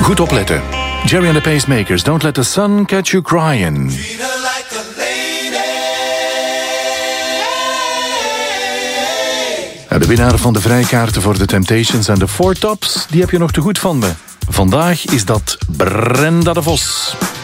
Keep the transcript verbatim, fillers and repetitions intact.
Goed opletten. Jerry and the Pacemakers, Don't Let the Sun Catch You Crying. De winnaar van de vrijkaarten voor de Temptations en de Four Tops, die heb je nog te goed van me. Vandaag is dat Brenda de Vos.